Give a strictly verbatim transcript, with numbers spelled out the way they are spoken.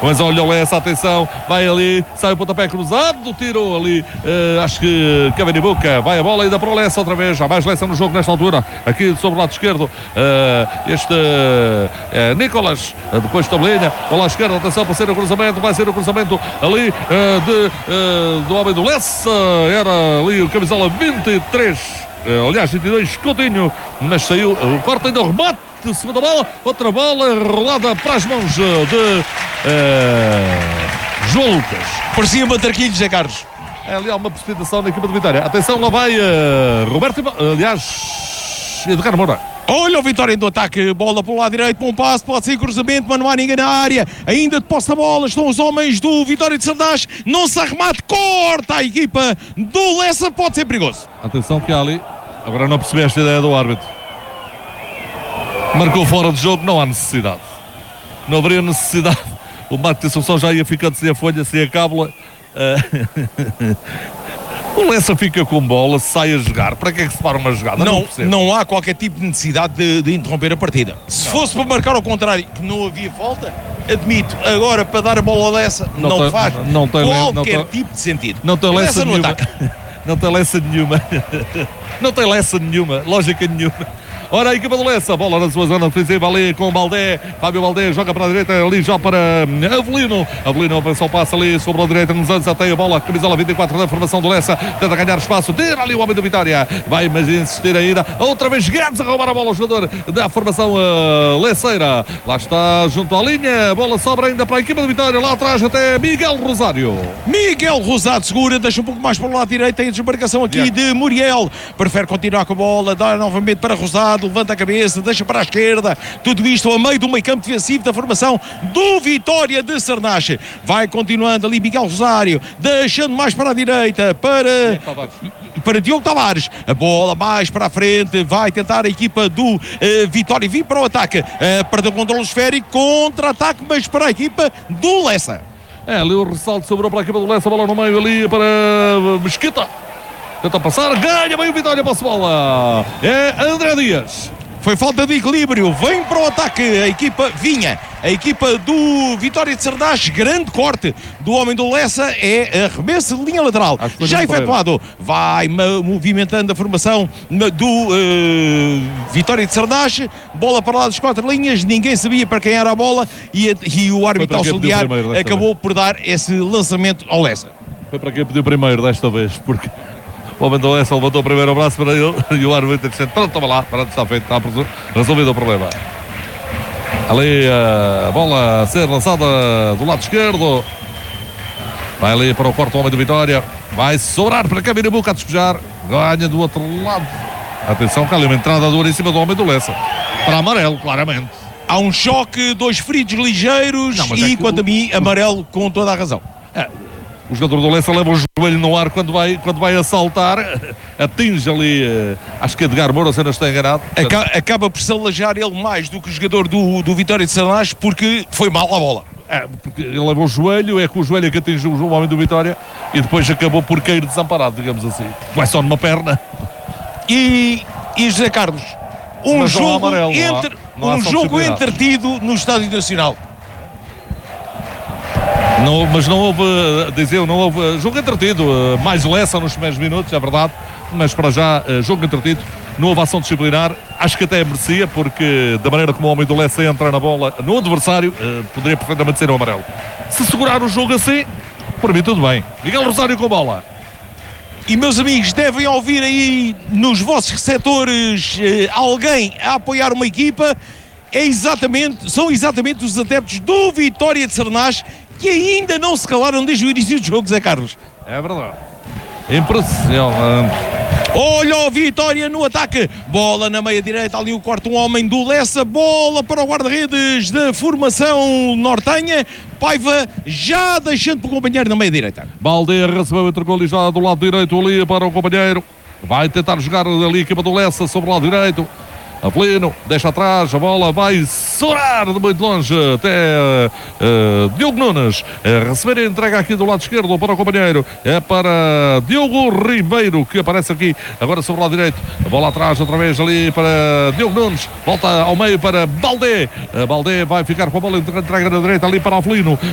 Mas olha o Lessa, atenção, vai ali, sai o pontapé cruzado, tirou ali, uh, acho que Cavani Boca, vai a bola ainda para o Lessa outra vez, já mais Lessa no jogo nesta altura, aqui sobre o lado esquerdo, uh, este uh, Nicolas, uh, depois Tabelinha, para o lado esquerdo, atenção para ser o cruzamento, vai ser o cruzamento ali uh, de, uh, do homem do Lessa, era ali o camisola vinte e três, uh, aliás vinte e dois, Coutinho, mas saiu o corte ainda o remate, segunda bola, outra bola rolada para as mãos de uh, João Lucas. Parecia Matarquilhos, Zé Carlos. É ali há uma precipitação na equipa de Vitória. Atenção, lá vai uh, Roberto, aliás, Edgar Moura. Olha o Vitória do ataque, bola para o lado direito, bom passo, pode ser cruzamento, mas não há ninguém na área, ainda de posse da bola, estão os homens do Vitória de Sardás, não se arremate, corta a equipa do Lessa, pode ser perigoso. Atenção que há ali, agora não percebi esta ideia do árbitro. Marcou fora de jogo, não há necessidade. Não haveria necessidade. O Marco de Assunção já ia ficando sem a folha, sem a cábula. Uh... o Lessa fica com bola, sai a jogar. Para que é que se para uma jogada? Não, não, não há qualquer tipo de necessidade de, de interromper a partida. Se não. fosse para marcar ao contrário, que não havia falta, admito. Agora, para dar a bola ao Lessa, não, não tem, faz não, não tem, qualquer não tem, tipo de sentido. Não tem Lessa nenhuma. Ataque. Não tem Lessa nenhuma. Não tem Lessa nenhuma. Lógica nenhuma. Ora, a equipa do Lessa, bola na sua zona defensiva ali com o Baldé, Fábio Baldé joga para a direita, ali já para Avelino, Avelino avança o passo ali sobre a direita, nos anos até a bola, camisola vinte e quatro da formação do Lessa, tenta ganhar espaço, tira ali o homem do Vitória, vai mas insistir ainda, outra vez Guedes a roubar a bola, o jogador da formação uh, Lesseira, lá está junto à linha, bola sobra ainda para a equipa do Vitória, lá atrás até Miguel Rosário. Miguel Rosado segura, deixa um pouco mais para o lado direito, tem a desmarcação aqui yeah. de Muriel, prefere continuar com a bola, dá novamente para Rosado, levanta a cabeça, deixa para a esquerda, tudo isto a meio do meio campo defensivo da formação do Vitória de Sarnache. Vai continuando ali Miguel Rosário, deixando mais para a direita, para, para Diogo Tavares, a bola mais para a frente, vai tentar a equipa do uh, Vitória vir para o ataque, uh, para o controle esférico, contra-ataque, mas para a equipa do Lessa. É, ali o ressalto sobrou para a equipa do Lessa, bola no meio ali para Mesquita. Tenta passar, ganha bem o Vitória, passa a bola. É André Dias. Foi falta de equilíbrio, vem para o ataque a equipa Vinha, a equipa do Vitória de Sardás, grande corte do homem do Lessa, é arremesso de linha lateral, já efetuado, vai movimentando a formação do uh, Vitória de Sardás, bola para lá das quatro linhas, ninguém sabia para quem era a bola e, e o árbitro auxiliar acabou vez. por dar esse lançamento ao Lessa. Foi para quem pediu primeiro desta vez, porque o homem do Lessa levantou o primeiro braço para ele e o árbitro disse: pronto, toma lá, pronto, está feito, está resolvido o problema. Ali a bola a ser lançada do lado esquerdo, vai ali para o quarto homem do Vitória, vai sobrar para Cavani Boca a despejar, ganha do outro lado. Atenção que ali uma entrada dura em cima do homem do Lessa, para amarelo, claramente. Há um choque, dois feridos ligeiros. Não, e é quanto o... a mim, amarelo com toda a razão. É. O jogador do Lessa leva o joelho no ar quando vai, quando vai assaltar, atinge ali, uh, acho que Edgar Moura, se não estou enganado. Acaba, acaba por se alajar ele mais do que o jogador do, do Vitória de Sarnás, porque foi mal a bola. É, porque ele leva o joelho, é com o joelho que atinge o homem do Vitória e depois acabou por cair desamparado, digamos assim. Vai só numa perna. E, e José Carlos, um Mas jogo, amarelo, entre, não há, não um jogo entretido no Estádio Nacional. Não, mas não houve, dizer eu, não houve jogo entretido, mais Lessa nos primeiros minutos, é verdade, mas para já jogo entretido, não houve ação disciplinar, acho que até merecia, porque da maneira como o homem do Lessa entra na bola no adversário, poderia perfeitamente ser o amarelo. Se segurar o jogo assim, por mim tudo bem. Miguel Rosário com a bola. E meus amigos, devem ouvir aí nos vossos receptores alguém a apoiar uma equipa, é exatamente, são exatamente os adeptos do Vitória de Sarnás, que ainda não se calaram desde o início do jogo, Zé Carlos. É verdade. Impressionante. Olha o Vitória no ataque. Bola na meia direita, ali o quarto um homem do Lessa. Bola para o guarda-redes da formação nortenha. Paiva já deixando para o companheiro na meia direita. Baldé recebeu, entregou ali já do lado direito ali para o companheiro. Vai tentar jogar ali a equipa do Lessa sobre o lado direito. Avelino, deixa atrás, a bola vai sorar de muito longe até uh, Diogo Nunes, uh, receber a entrega aqui do lado esquerdo para o companheiro, é para Diogo Ribeiro, que aparece aqui agora sobre o lado direito, a bola atrás outra vez ali para Diogo Nunes, volta ao meio para Baldé, uh, Baldé vai ficar com a bola entrega na direita ali para Avelino,